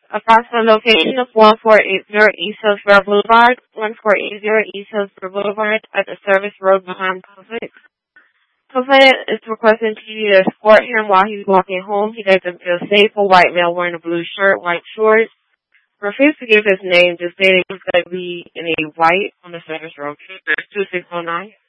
Approximate location of 1480 East Hillsborough Boulevard, 1480 East Hillsborough Boulevard at the service road behind Publix. Complainant is requesting you to escort him while he's walking home. He doesn't feel safe. A white male wearing a blue shirt, white shorts. Refused to give his name, just stating he's going to be in a white on the service road. 2609.